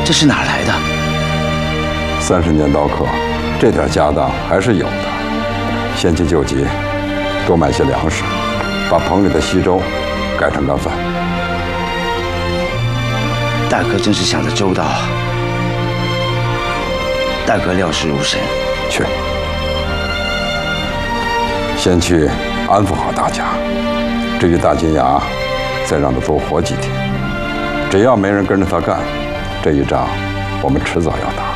这是哪儿来的 ？30年刀客，这点家当还是有的。先去救急，多买些粮食，把棚里的稀粥改成干饭。 大哥真是想得周到。大哥料事如神。 去，先去安抚好大家。至于大金牙，再让他多活几天。只要没人跟着他干，这一仗我们迟早要打。